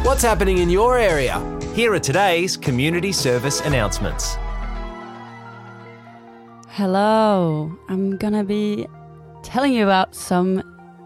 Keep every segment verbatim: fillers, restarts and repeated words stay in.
What's happening in your area? Here are today's community service announcements. Hello, I'm gonna be telling you about some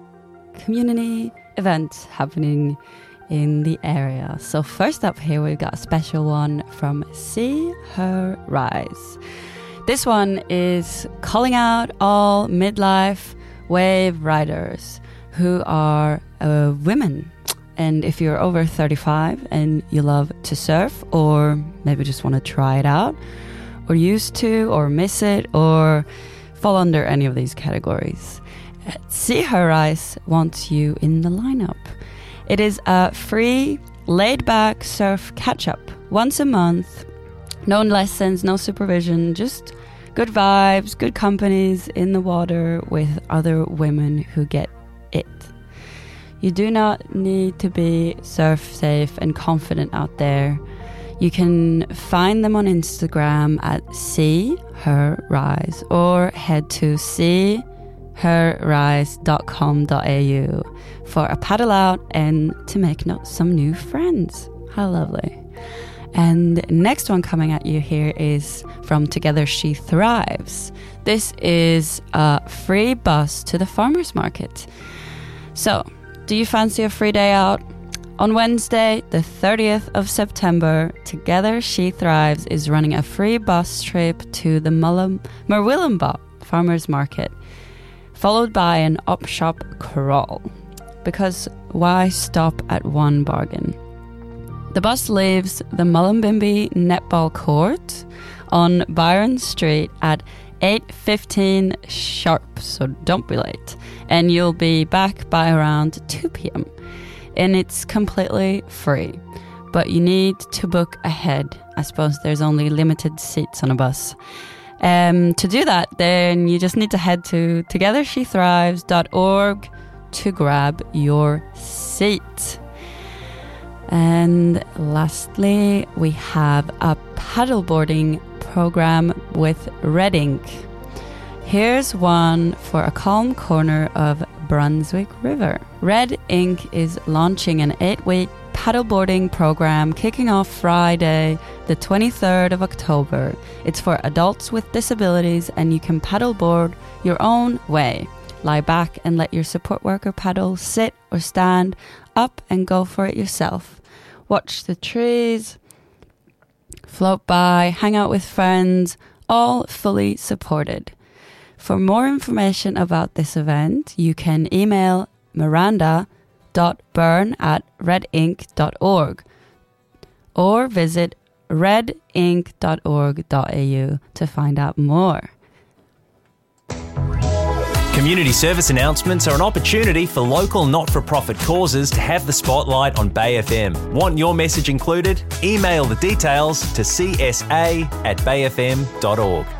community events happening in the area. So first up here, we've got a special one from See Her Rise. This one is calling out all midlife wave riders who are uh, women. And if you're over thirty-five and you love to surf, or maybe just want to try it out, or used to, or miss it, or fall under any of these categories, See Her Rise wants you in the lineup. It is a free, laid-back surf catch-up once a month. No lessons, no supervision, just good vibes, good companies in the water with other women who get it. You do not need to be surf safe and confident out there. You can find them on Instagram at See Her Rise or head to see her rise dot com dot a u for a paddle out and to make some new friends. How lovely. And next one coming at you here is from Together She Thrives. This is a free bus to the farmers market. So, do you fancy a free day out? On Wednesday, the thirtieth of September, Together She Thrives is running a free bus trip to the Murwillumbah Farmers Market, followed by an up-shop crawl. Because why stop at one bargain? The bus leaves the Mullumbimby Netball Court on Byron Street at eight fifteen sharp, so don't be late. And you'll be back by around two p.m. And it's completely free. But you need to book ahead. I suppose there's only limited seats on a bus. Um, to do that, then you just need to head to together she thrives dot org to grab your seat. And lastly, we have a paddleboarding program with Red Ink. Here's one for a calm corner of Brunswick River. Red Ink is launching an eight-week paddleboarding program kicking off Friday, the twenty-third of October. It's for adults with disabilities, and you can paddleboard your own way. Lie back and let your support worker paddle, sit or stand up and go for it yourself. Watch the trees, float by, hang out with friends, all fully supported. For more information about this event, you can email miranda dot burn at red ink dot org or visit red ink dot org dot a u to find out more. Community service announcements are an opportunity for local not-for-profit causes to have the spotlight on Bay F M. Want your message included? Email the details to c s a at bay f m dot org.